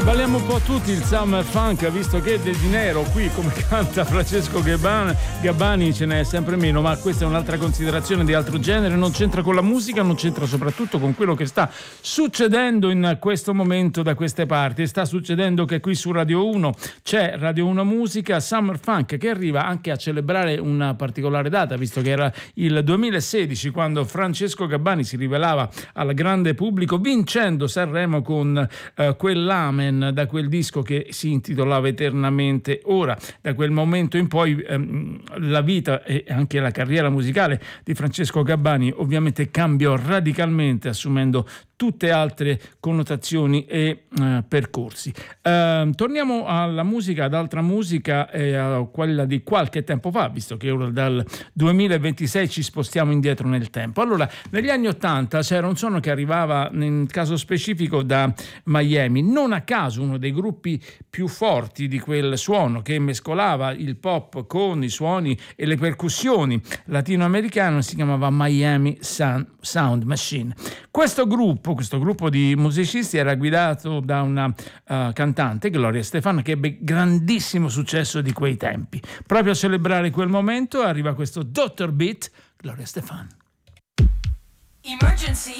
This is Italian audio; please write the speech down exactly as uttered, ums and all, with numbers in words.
Balliamo un po' tutti il summer funk, visto che del dinero qui, come canta Francesco Gabbani, Gabbani ce n'è sempre meno, ma questa è un'altra considerazione di altro genere, non c'entra con la musica, non c'entra soprattutto con quello che sta succedendo in questo momento da queste parti. Sta succedendo che qui su Radio uno c'è Radio uno Musica Summer Funk, che arriva anche a celebrare una particolare data, visto che era il duemilasedici quando Francesco Gabbani si rivelava al grande pubblico vincendo Sanremo con eh, quell'Amen, da quel disco che si intitolava Eternamente Ora. Da quel momento in poi ehm, la vita e anche la carriera musicale di Francesco Gabbani ovviamente cambiò radicalmente, assumendo tutte altre connotazioni e eh, percorsi. Eh, torniamo alla musica, ad altra musica, eh, a quella di qualche tempo fa, visto che ora dal duemilaventisei ci spostiamo indietro nel tempo. Allora, negli anni ottanta c'era un suono che arrivava, in caso specifico, da Miami. Non a caso uno dei gruppi più forti di quel suono, che mescolava il pop con i suoni e le percussioni latinoamericane, si chiamava Miami Sound Machine. Questo gruppo Questo gruppo di musicisti era guidato da una uh, cantante, Gloria Estefan, che ebbe grandissimo successo di quei tempi. Proprio a celebrare quel momento arriva questo doctor Beat, Gloria Estefan. Emergency.